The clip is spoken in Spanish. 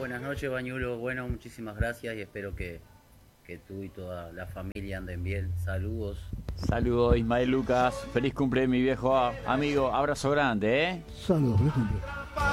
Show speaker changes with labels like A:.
A: Buenas noches, Bañulo. Bueno, muchísimas gracias y espero que tú y toda la familia anden bien. Saludos.
B: Saludos, Ismael Lucas. Feliz cumple, mi viejo amigo. Abrazo grande, ¿eh?
C: Saludos, feliz cumple.